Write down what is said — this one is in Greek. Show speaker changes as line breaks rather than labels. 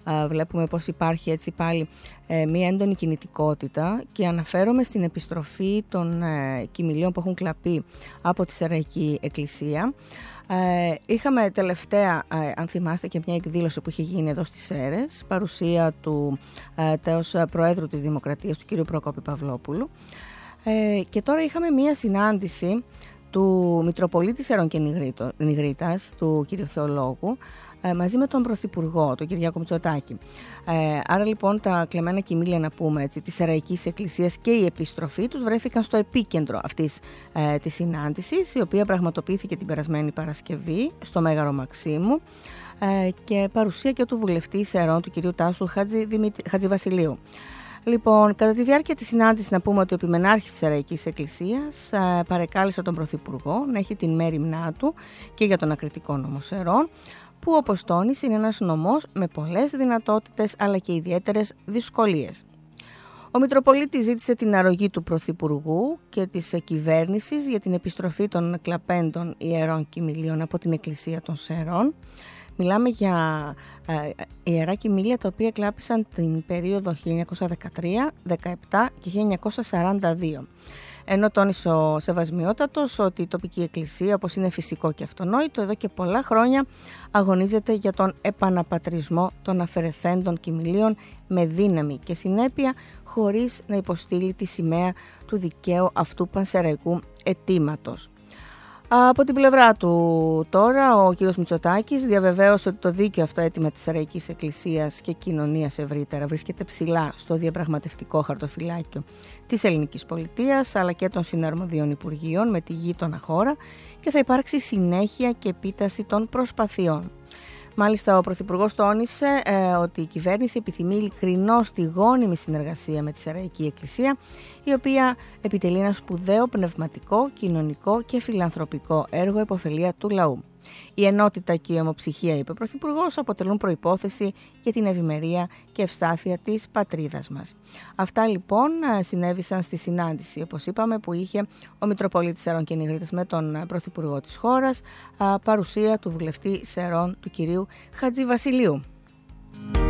βλέπουμε πως υπάρχει έτσι πάλι μια έντονη κινητικότητα, και αναφέρομαι στην επιστροφή των κοιμηλίων που έχουν κλαπεί από τη Σεραϊκή Εκκλησία. Είχαμε τελευταία, αν θυμάστε, και μια εκδήλωση που είχε γίνει εδώ στις Σέρρες, παρουσία του τέως Προέδρου της Δημοκρατίας, του κ. Προκόπη Παυλόπουλου, και τώρα είχαμε μια συνάντηση του Μητροπολίτη Σερών και Νιγρήτας, του κ. Θεολόγου, μαζί με τον Πρωθυπουργό, τον Κυριάκο Μητσοτάκη. Άρα λοιπόν τα κλεμμένα κοιμήλια, να πούμε έτσι, της Σεραϊκής Εκκλησίας και η επιστροφή τους βρέθηκαν στο επίκεντρο αυτής της συνάντησης, η οποία πραγματοποιήθηκε την περασμένη Παρασκευή στο Μέγαρο Μαξίμου, και παρουσία και του βουλευτή Σερών, του κ. Τάσου Χατζηβασιλείου. Λοιπόν, κατά τη διάρκεια της συνάντησης, να πούμε ότι ο επιμενάρχης της Σεραϊκής Εκκλησίας παρεκάλεσε τον Πρωθυπουργό να έχει την μέριμνά του και για τον ακριτικό νόμο Σερών, που όπως τόνισε είναι ένας νομός με πολλές δυνατότητες αλλά και ιδιαίτερες δυσκολίες. Ο Μητροπολίτης ζήτησε την αρρωγή του Πρωθυπουργού και της κυβέρνησης για την επιστροφή των κλαπέντων ιερών κοιμηλίων από την Εκκλησία των Σερών. Μιλάμε για ιερά κοιμήλια τα οποία κλάπησαν την περίοδο 1913, 1917 και 1942. Ενώ τόνισε ο Σεβασμιότατος ότι η τοπική εκκλησία, όπως είναι φυσικό και αυτονόητο, εδώ και πολλά χρόνια αγωνίζεται για τον επαναπατρισμό των αφαιρεθέντων κοιμηλίων με δύναμη και συνέπεια, χωρίς να υποστείλει τη σημαία του δικαίου αυτού πανσεραϊκού αιτήματος. Από την πλευρά του τώρα, ο κ. Μητσοτάκης διαβεβαίωσε ότι το δίκαιο αυτό αίτημα της Σεραϊκής Εκκλησίας και κοινωνίας ευρύτερα βρίσκεται ψηλά στο διαπραγματευτικό χαρτοφυλάκιο της ελληνικής πολιτείας, αλλά και των συναρμοδίων υπουργείων με τη γείτονα χώρα, και θα υπάρξει συνέχεια και επίταση των προσπαθειών. Μάλιστα, ο Πρωθυπουργός τόνισε ότι η κυβέρνηση επιθυμεί ειλικρινώς τη γόνιμη συνεργασία με τη Σεραϊκή Εκκλησία, η οποία επιτελεί ένα σπουδαίο πνευματικό, κοινωνικό και φιλανθρωπικό έργο υποφελία του λαού. Η ενότητα και η ομοψυχία, είπε ο Πρωθυπουργός, αποτελούν προϋπόθεση για την ευημερία και ευστάθεια της πατρίδας μας. Αυτά λοιπόν συνέβησαν στη συνάντηση, όπως είπαμε, που είχε ο Μητροπολίτης Σερών και Νιγρήτας με τον Πρωθυπουργό της χώρας, παρουσία του βουλευτή Σερών, του κυρίου Χατζηβασιλείου.